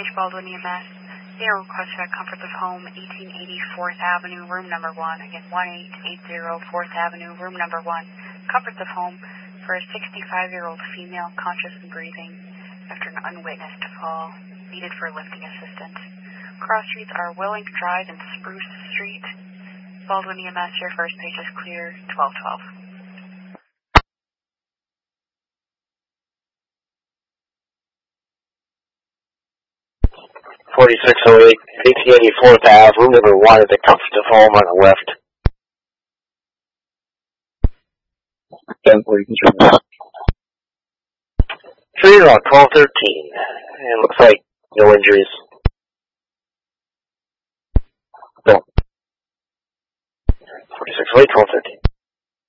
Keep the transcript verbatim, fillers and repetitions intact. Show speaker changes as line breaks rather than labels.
Baldwin E M S. They are requested at Comforts of Home, eighteen eighty fourth Avenue, room number one. Again, eighteen eighty fourth Avenue, room number one. Comforts of Home for a sixty-five-year-old female conscious and breathing after an unwitnessed fall. Needed for lifting assistance. Cross streets are Willink Drive and Spruce Street. Baldwin E M S, your first page is clear, twelve twelve.
forty-six oh eight, eighteen eighty fourth Ave, room number one at the Comforts of Home on the left.
ten forty,
Three on twelve thirteen. And looks like no injuries.
No.
forty-six oh eight, twelve thirteen.